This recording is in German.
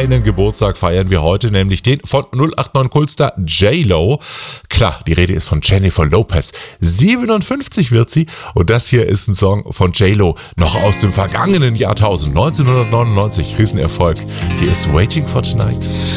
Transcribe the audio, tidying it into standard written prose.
einen Geburtstag feiern wir heute, nämlich den von 089 Kultstar J-Lo. Klar, die Rede ist von Jennifer Lopez. 57 wird sie und das hier ist ein Song von J-Lo, noch aus dem vergangenen Jahrtausend, 1999. Riesenerfolg. Hier ist Waiting for Tonight.